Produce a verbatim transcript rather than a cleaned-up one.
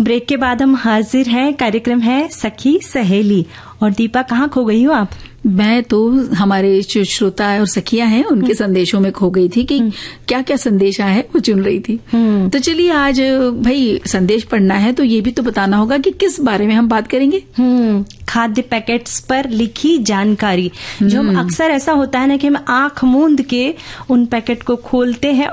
Break के बाद हम हाजिर हैं। कार्यक्रम है सखी सहेली। और दीपा, कहाँ खो गई हो आप? मैं तो हमारे जो श्रोता और सखियां हैं उनके संदेशों में खो गई थी कि क्या क्या संदेश आया है वो चुन रही थी। तो चलिए, आज भाई संदेश पढ़ना है तो ये भी तो बताना होगा कि किस बारे में हम बात करेंगे। खाद्य पैकेट्स पर लिखी जानकारी। जो हम अक्सर ऐसा होता है ना कि हम आंख मूंद के उन पैकेट को खोलते हैं